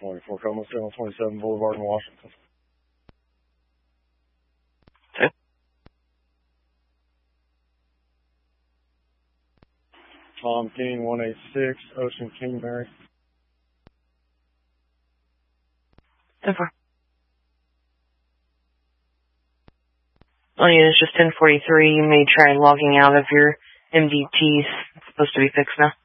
24 Coma, still on 27 Boulevard in Washington. Okay. Tom King, 186, Ocean King, Mary. 10-4. Oh, yeah, it's just 10:43. You may try logging out of your MDTs. It's supposed to be fixed now.